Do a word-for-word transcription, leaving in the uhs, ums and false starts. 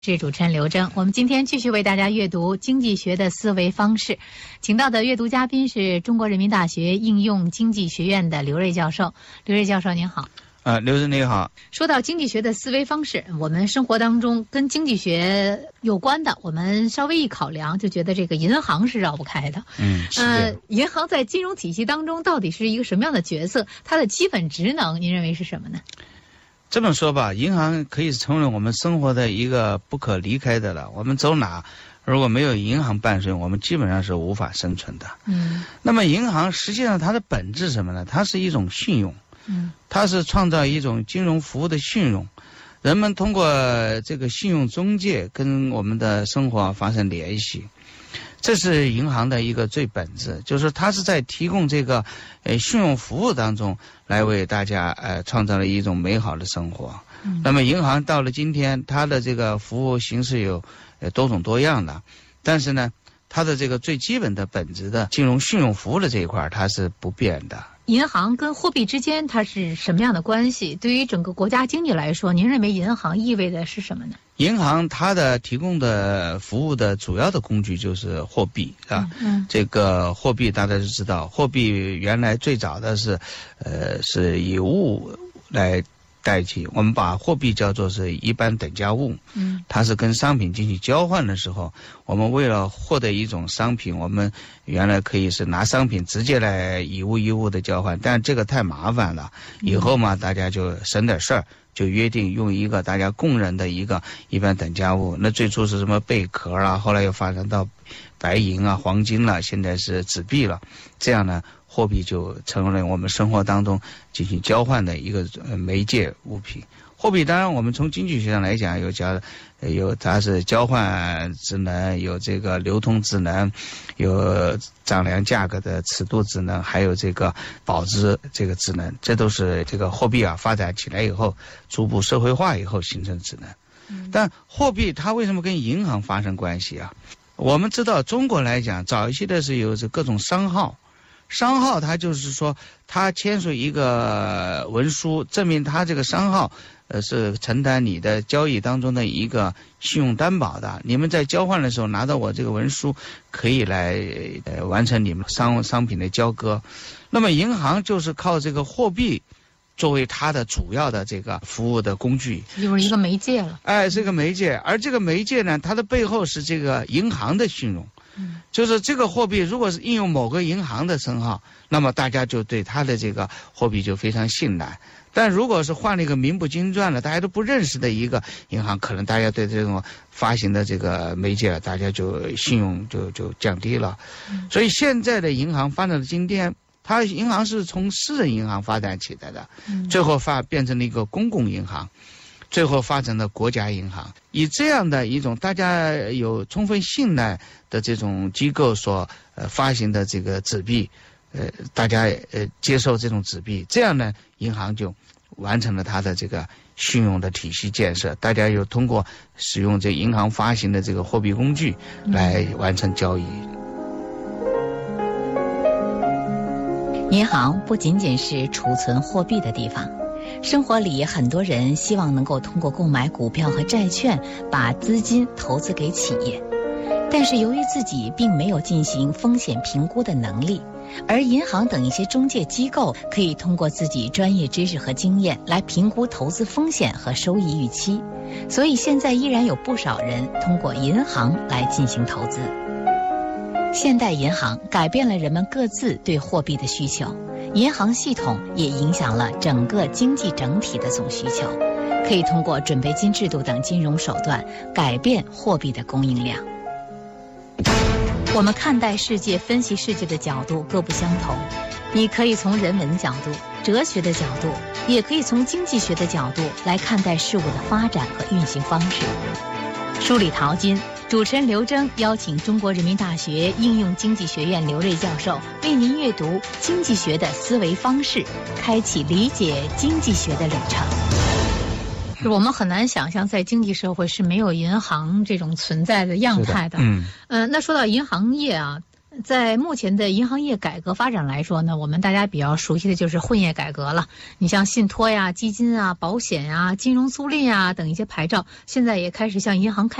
是主持人刘征，我们今天继续为大家阅读经济学的思维方式，请到的阅读嘉宾是中国人民大学应用经济学院的刘锐教授。刘锐教授您好。 啊，刘征你好。 说到经济学的思维方式，我们生活当中跟经济学有关的，我们稍微一考量就觉得这个银行是绕不开的。 嗯，是呃，银行在金融体系当中到底是一个什么样的角色？它的基本职能，您认为是什么呢？ 这么说吧，银行可以成为我们生活的一个不可离开的了。我们走哪，如果没有银行伴随，我们基本上是无法生存的。 嗯。 那么银行实际上它的本质是什么呢？它是一种信用。 嗯。 它是创造一种金融服务的信用，人们通过这个信用中介跟我们的生活发生联系。这是银行的一个最本质，就是它是在提供这个呃信用服务当中来为大家呃创造了一种美好的生活。嗯、那么银行到了今天，它的这个服务形式有呃多种多样的，但是呢，它的这个最基本的本质的金融信用服务的这一块它是不变的。 银行跟货币之间它是什么样的关系？对于整个国家经济来说，您认为银行意味的是什么呢？ 银行它的提供的服务的主要的工具就是货币啊。嗯，这个货币大家都知道，货币原来最早的是，呃，是以物来代替，我们把货币叫做是一般等价物。嗯，它是跟商品进行交换的时候，我们为了获得一种商品，我们原来可以是拿商品直接来以物易物的交换，但这个太麻烦了。以后嘛，大家就省点事儿，就约定用一个大家共认的一个一般等价物。那最初是什么贝壳啊，后来又发展到白银啊、黄金了，现在是纸币了。这样呢，货币就成为了我们生活当中进行交换的一个媒介物品。货币当然我们从经济学上来讲有交有它是交换职能，有这个流通职能，有丈量价格的尺度职能，还有这个保值这个职能，这都是这个货币啊发展起来以后逐步社会化以后形成职能。但货币它为什么跟银行发生关系啊？我们知道中国来讲早一些的是有这各种商号，商号它就是说它签署一个文书证明它这个商号呃是承担你的交易当中的一个信用担保的，你们在交换的时候拿到我这个文书可以来呃完成你们商商品的交割。那么银行就是靠这个货币作为它的主要的这个服务的工具， 就是一个媒介了。 哎，是个媒介，而这个媒介呢，它的背后是这个银行的信用。嗯，就是这个货币如果是应用某个银行的称号，那么大家就对它的这个货币就非常信赖。但如果是换了一个名不经传的大家都不认识的一个银行，可能大家对这种发行的这个媒介大家就信用就就降低了。嗯，所以现在的银行发展的今天，它银行是从私人银行发展起来的，嗯，最后发变成了一个公共银行，最后发展了国家银行。以这样的一种大家有充分信赖的这种机构所呃发行的这个纸币，呃大家呃接受这种纸币，这样呢银行就完成了它的这个信用的体系建设。大家又通过使用这银行发行的这个货币工具来完成交易。 银行不仅仅是储存货币的地方，生活里很多人希望能够通过购买股票和债券把资金投资给企业，但是由于自己并没有进行风险评估的能力，而银行等一些中介机构可以通过自己专业知识和经验来评估投资风险和收益预期，所以现在依然有不少人通过银行来进行投资。现代银行改变了人们各自对货币的需求，银行系统也影响了整个经济整体的总需求，可以通过准备金制度等金融手段改变货币的供应量。我们看待世界、分析世界的角度各不相同，你可以从人文角度、哲学的角度，也可以从经济学的角度来看待事物的发展和运行方式。梳理淘金，主持人刘征邀请中国人民大学应用经济学院刘锐教授为您阅读经济学的思维方式，开启理解经济学的旅程。 我们很难想象在经济社会是没有银行这种存在的样态的。嗯，呃，那说到银行业啊， 在目前的银行业改革发展来说呢，我们大家比较熟悉的就是混业改革了。你像信托呀、基金啊、保险呀、金融租赁啊等一些牌照，现在也开始向银行开